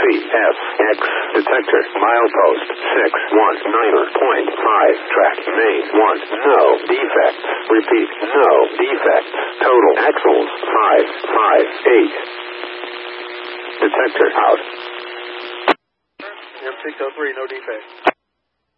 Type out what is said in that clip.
CFX detector. Milepost 619.5. Track main 1. No defects. Repeat, no defects. Total axles 558. Detector out. M603, no defects.